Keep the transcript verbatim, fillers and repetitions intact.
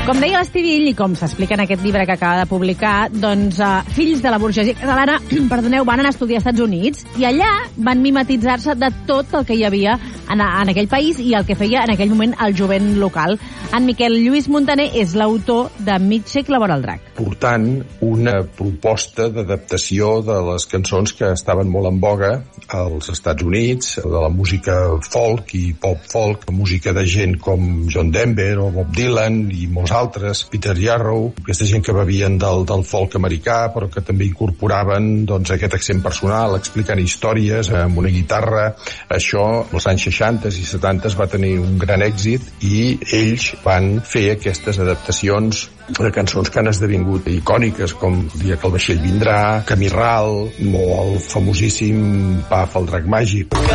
Com deia l'Estivill, i com s'explica en aquest llibre que acaba de publicar, doncs uh, fills de la burgesia catalana perdoneu, van anar a estudiar als Estats Units i allà van mimetitzar-se de tot el que hi havia en, en aquell país i el que feia en aquell moment el jovent local. En Miquel Lluís Montaner és l'autor de Mig segle vora el drac. Portant una proposta d'adaptació de les cançons que estaven molt en boga als Estats Units, de la música folk i pop-folk, música de gent com John Denver o Bob Dylan i molts altres, Peter Yarrow, aquesta gent que bevien del, del folk americà, però que també incorporaven doncs, aquest accent personal, explicant històries amb una guitarra. Això, als anys seixanta i setanta va tenir un gran èxit i ells van fer aquestes adaptacions de cançons que han esdevingut icòniques, com El dia que el vaixell vindrà, Camí ral, o el famosíssim Paf el drac màgic.